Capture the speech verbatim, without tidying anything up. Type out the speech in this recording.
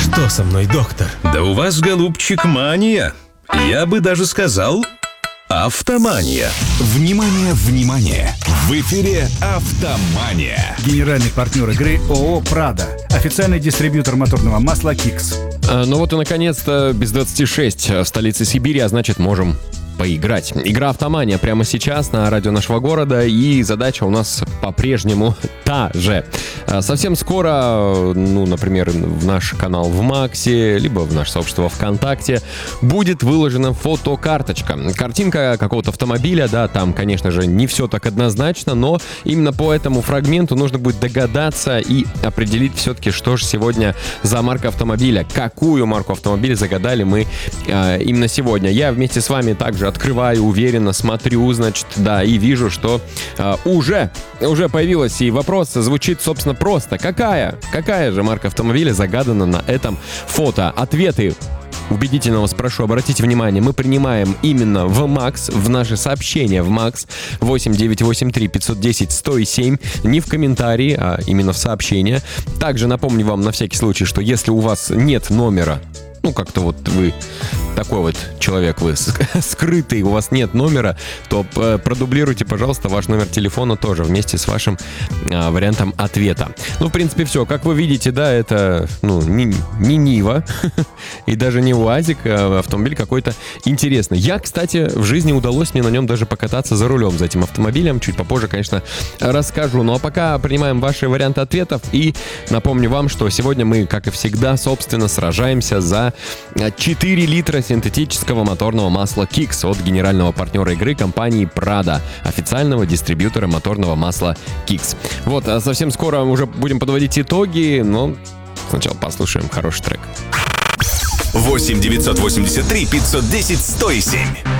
Что со мной, доктор? Да у вас, голубчик, мания. Я бы даже сказал, автомания. Внимание, внимание! В эфире «Автомания». Генеральный партнер игры ООО «Прада». Официальный дистрибьютор моторного масла «Кикс». А, ну вот и наконец-то без двадцати шесть в столице Сибири, а значит можем поиграть. Игра «Автомания» прямо сейчас на радио нашего города, и задача у нас по-прежнему та же. Совсем скоро, ну, например, в наш канал в Максе, либо в наше сообщество ВКонтакте будет выложена фотокарточка. Картинка какого-то автомобиля, да, там, конечно же, не все так однозначно, но именно по этому фрагменту нужно будет догадаться и определить все-таки, что же сегодня за марка автомобиля. Какую марку автомобиля загадали мы э, именно сегодня. Я вместе с вами также открываю, уверенно смотрю, значит, да, и вижу, что э, уже, уже появилась, и вопрос звучит, собственно, просто. Какая? Какая же марка автомобиля загадана на этом фото? Ответы убедительно вас прошу, обратите внимание, мы принимаем именно в Макс, в наши сообщения в Макс восемь девятьсот восемьдесят три пятьсот десять сто семь, не в комментарии, а именно в сообщения. Также напомню вам на всякий случай, что если у вас нет номера, ну, как-то вот вы такой вот человек, вы скрытый, у вас нет номера, то продублируйте, пожалуйста, ваш номер телефона тоже вместе с вашим а, вариантом ответа. Ну, в принципе, все. Как вы видите, да, это, ну, не, не Нива и даже не УАЗик, а автомобиль какой-то интересный. Я, кстати, в жизни удалось мне на нем даже покататься за рулем за этим автомобилем. Чуть попозже, конечно, расскажу. Ну, а пока принимаем ваши варианты ответов. И напомню вам, что сегодня мы, как и всегда, собственно, сражаемся за четыре литра синтетического моторного масла «Кикс» от генерального партнера игры компании «Прада», официального дистрибьютора моторного масла «Кикс». Вот, а совсем скоро уже будем подводить итоги, но сначала послушаем хороший трек. восемь девятьсот восемьдесят три пятьсот десять сто семь.